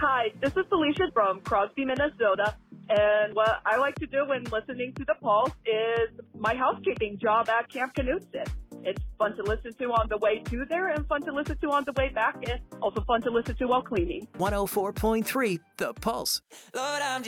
Hi, this is Felicia from Crosby, Minnesota. And what I like to do when listening to The Pulse is my housekeeping job at Camp Knutson. It's fun to listen to on the way to there and fun to listen to on the way back and also fun to listen to while cleaning. 104.3 The Pulse. Lord, I'm